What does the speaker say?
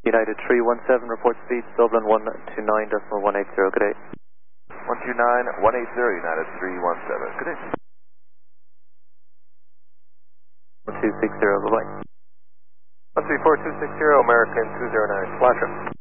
United 317, report speed, Dublin 129.180, good day. 129.180, United 317, good day. 260, bye-bye. 134.260, American 209, flash up.